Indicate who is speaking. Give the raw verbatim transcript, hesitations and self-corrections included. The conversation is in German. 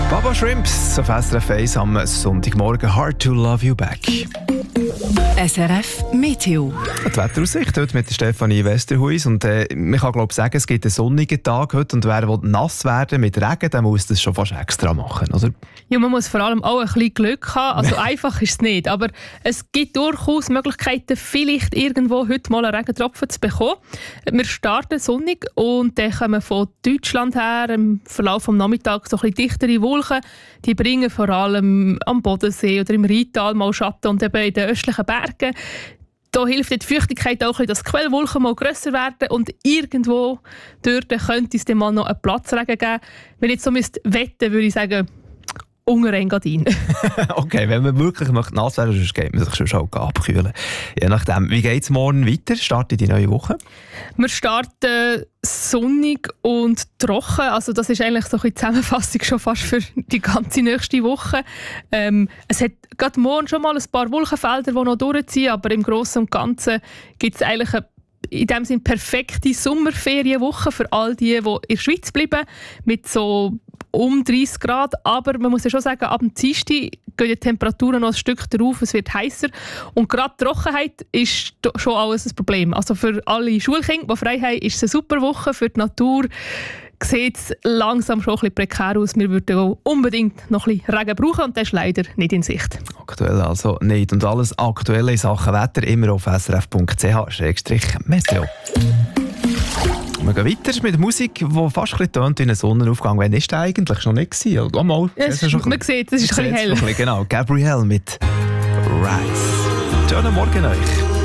Speaker 1: Baba Shrimps auf S R F eins am Sonntagmorgen. Hard to love you back.
Speaker 2: S R F Meteo.
Speaker 1: Die Wetteraussicht heute mit Stefanie Westerhuis. Und äh, man kann glaube sagen, es gibt einen sonnigen Tag heute. Und wer will nass werden mit Regen, der muss das schon fast extra machen, oder?
Speaker 3: Ja, man muss vor allem auch ein bisschen Glück haben. Also einfach ist es nicht. Aber es gibt durchaus Möglichkeiten, vielleicht irgendwo heute mal einen Regentropfen zu bekommen. Wir starten sonnig und dann kommen von Deutschland her im Verlauf des Nachmittags so ein bisschen dichtere Wolken. Die bringen vor allem am Bodensee oder im Rheintal mal Schatten und eben in den östlichen Bergen. Da hilft die Feuchtigkeit auch, dass die Quellwolken mal grösser werden und irgendwo dort könnte es dann mal noch einen Platzregen geben. Wenn ich jetzt so müsste wetten, würde ich sagen, unter Engadin.
Speaker 1: Okay, wenn man wirklich nass werden möchte, geht man sich schon abkühlen. Je nachdem. Wie geht es morgen weiter? Startet die neue Woche?
Speaker 3: Wir starten sonnig und trocken. Also das ist eigentlich so eine Zusammenfassung schon fast für die ganze nächste Woche. Ähm, es hat gerade morgen schon mal ein paar Wolkenfelder, die noch durchziehen, aber im Großen und Ganzen gibt es eigentlich eine in dem Sinne perfekte Sommerferienwoche für all die, die in der Schweiz bleiben, mit so um dreißig Grad. Aber man muss ja schon sagen, ab dem Dienstag gehen die Temperaturen noch ein Stück drauf, es wird heißer. Und gerade die Trockenheit ist schon alles ein Problem. Also für alle Schulkinder, die frei haben, ist es eine super Woche. Für die Natur sieht es langsam schon ein bisschen prekär aus. Wir würden auch unbedingt noch ein bisschen Regen brauchen und das ist leider nicht in Sicht.
Speaker 1: Aktuell also nicht. Und alles Aktuelle in Sachen Wetter immer auf s r f punkt c h meteo. Wir gehen weiter mit Musik, die fast ein bisschen tönt wie ein Sonnenaufgang. Wann war der eigentlich? Noch nicht gewesen? Oh, mal.
Speaker 3: Es ist, man sieht, es ist ein bisschen hell.
Speaker 1: Genau, Gabrielle mit Rise. Schönen Morgen euch.